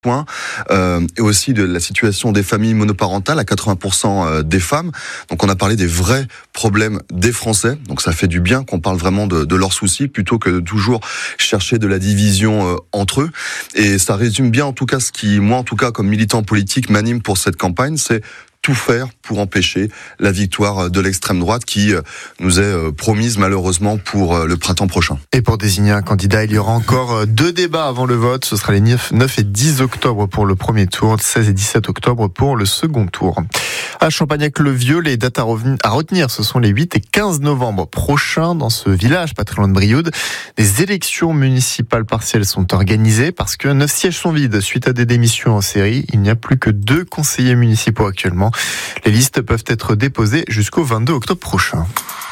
point, et aussi de la situation des familles monoparentales à 80% des femmes. Donc on a parlé des vrais problèmes des Français. Donc ça fait du bien qu'on parle vraiment de leurs soucis plutôt que de toujours chercher de la division entre eux. Et ça résume bien en tout cas ce qui, moi en tout cas comme militant politique, m'anime pour cette campagne, c'est tout faire pour empêcher la victoire de l'extrême droite qui nous est promise malheureusement pour le printemps prochain. Et pour désigner un candidat, il y aura encore 2 débats avant le vote. Ce sera les 9 et 10 octobre pour le premier tour, 16 et 17 octobre pour le second tour. À Champagnac-le-Vieux, les dates à retenir, ce sont les 8 et 15 novembre prochains dans ce village, pas très loin de Brioude. Des élections municipales partielles sont organisées parce que 9 sièges sont vides suite à des démissions en série. Il n'y a plus que 2 conseillers municipaux actuellement. Les listes peuvent être déposées jusqu'au 22 octobre prochain.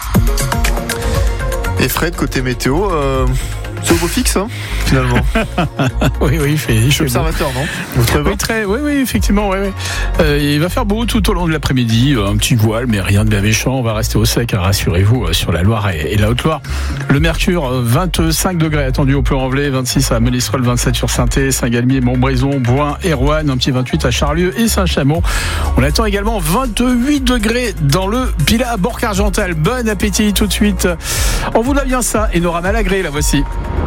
Et Fred, côté météo, c'est au beau fixe, hein, finalement. Oui, il fait observateur, bon. Non Oui, effectivement. Il va faire beau tout au long de l'après-midi. Un petit voile, mais rien de bien méchant. On va rester au sec, hein, rassurez-vous, sur la Loire et la Haute-Loire. Le mercure, 25 degrés attendu au Pleu-en-Velay, 26 à Monistrol, 27 sur Saint-Thé, Saint-Galmier, Montbrison, Boin et Roanne, un petit 28 à Charlieu et Saint-Chamond. On attend également 28 degrés dans le Pilat à Bourg-Argental. Bon appétit tout de suite. On vous doit bien ça. Et Nora Malagré, la voici.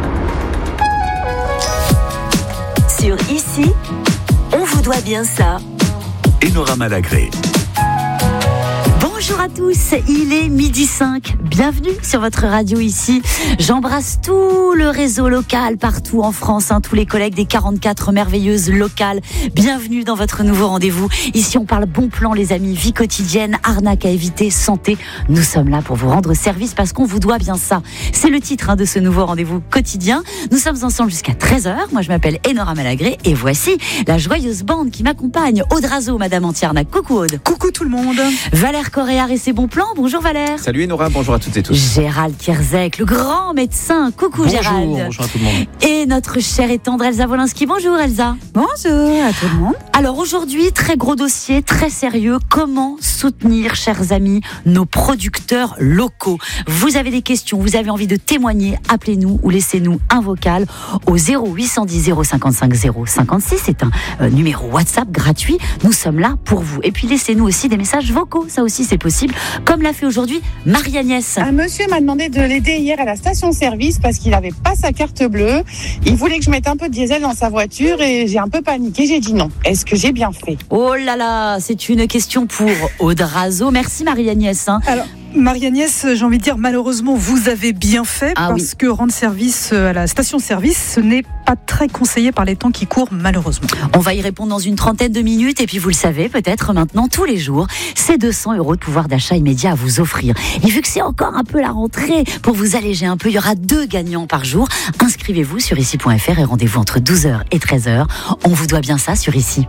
Sur Ici, on vous doit bien ça. Enora Malagré. Bonjour à tous, il est 12h05. Bienvenue sur votre radio Ici. J'embrasse tout le réseau local partout en France, tous les collègues des 44 merveilleuses locales. Bienvenue dans votre nouveau rendez-vous. Ici, on parle bon plan, les amis, vie quotidienne, arnaque à éviter, santé. Nous sommes là pour vous rendre service parce qu'on vous doit bien ça. C'est le titre de ce nouveau rendez-vous quotidien. Nous sommes ensemble jusqu'à 13h. Moi, je m'appelle Enora Malagré et voici la joyeuse bande qui m'accompagne. Aude Razo, Madame Antiarnac. Coucou Aude. Coucou tout le monde. Valère Correa et ses bons plans. Bonjour Valère. Salut Enora, bonjour à toutes et tous. Gérald Kierzek, le grand médecin. Coucou Gérald. Bonjour à tout le monde. Et notre chère et tendre Elsa Wolinski. Bonjour Elsa. Bonjour à tout le monde. Alors aujourd'hui, très gros dossier, très sérieux. Comment soutenir, chers amis, nos producteurs locaux? Vous avez des questions, vous avez envie de témoigner, appelez-nous ou laissez-nous un vocal au 0810 055 056. C'est un numéro WhatsApp gratuit. Nous sommes là pour vous. Et puis laissez-nous aussi des messages vocaux. Ça aussi, c'est possible. Comme l'a fait aujourd'hui Marie-Agnès. Un monsieur m'a demandé de l'aider hier à la station-service parce qu'il n'avait pas sa carte bleue. Il voulait que je mette un peu de diesel dans sa voiture et j'ai un peu paniqué. J'ai dit non. Est-ce que j'ai bien fait? Oh là là, c'est une question pour Aude Razo. Merci Marie-Agnès. Alors, Marie-Agnès, j'ai envie de dire, malheureusement, vous avez bien fait parce que rendre service à la station-service, ce n'est pas très conseillé par les temps qui courent, malheureusement. On va y répondre dans une trentaine de minutes et puis vous le savez, peut-être maintenant, tous les jours, c'est 200 € de pouvoir d'achat immédiat à vous offrir. Et vu que c'est encore un peu la rentrée, pour vous alléger un peu, il y aura 2 gagnants par jour. Inscrivez-vous sur ici.fr et rendez-vous entre 12h et 13h. On vous doit bien ça sur Ici.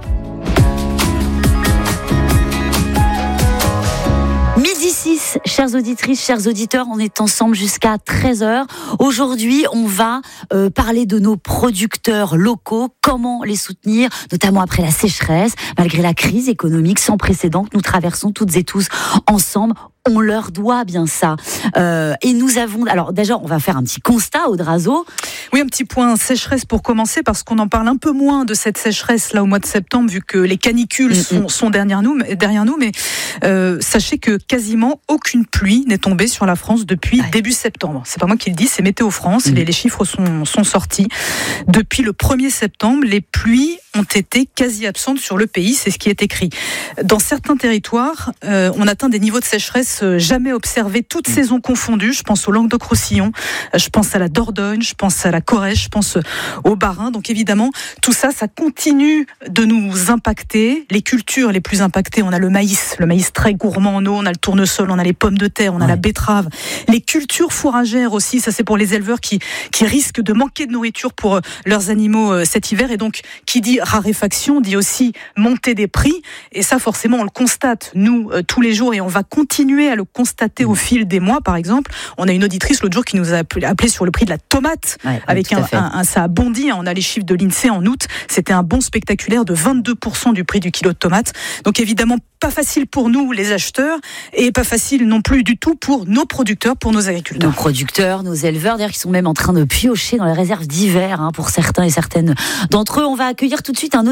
Midi 6, chères auditrices, chers auditeurs, on est ensemble jusqu'à 13h. Aujourd'hui, on va parler de nos producteurs locaux, comment les soutenir, notamment après la sécheresse, malgré la crise économique sans précédent que nous traversons toutes et tous ensemble. On leur doit bien ça. Et nous avons... Alors déjà, on va faire un petit constat, Aude Razo. Oui, un petit point sécheresse pour commencer, parce qu'on en parle un peu moins de cette sécheresse là au mois de septembre, vu que les canicules sont derrière nous. Mais sachez que quasiment aucune pluie n'est tombée sur la France depuis début septembre. C'est pas moi qui le dis, c'est Météo France. Les chiffres sont sortis. Depuis le 1er septembre, les pluies ont été quasi absentes sur le pays, c'est ce qui est écrit. Dans certains territoires, on atteint des niveaux de sécheresse jamais observés, toutes saisons confondues. Je pense au Languedoc-Roussillon, je pense à la Dordogne, je pense à la Corrèze, je pense au Bas-Rhin. Donc évidemment, tout ça, ça continue de nous impacter. Les cultures les plus impactées, on a le maïs très gourmand en eau, on a le tournesol, on a les pommes de terre, on a la betterave. Les cultures fourragères aussi, ça c'est pour les éleveurs qui risquent de manquer de nourriture pour leurs animaux cet hiver. Et donc, qui dit raréfaction, dit aussi montée des prix. Et ça, forcément, on le constate, nous, tous les jours, et on va continuer à le constater au fil des mois. Par exemple, on a une auditrice l'autre jour qui nous a appelé sur le prix de la tomate, avec ça a bondi. On a les chiffres de l'INSEE en août. C'était un bond spectaculaire de 22% du prix du kilo de tomate. Donc évidemment, pas facile pour nous, les acheteurs, et pas facile non plus du tout pour nos producteurs, pour nos agriculteurs. Nos producteurs, nos éleveurs, d'ailleurs, qui sont même en train de piocher dans les réserves d'hiver, pour certains et certaines d'entre eux. On va accueillir tout de suite un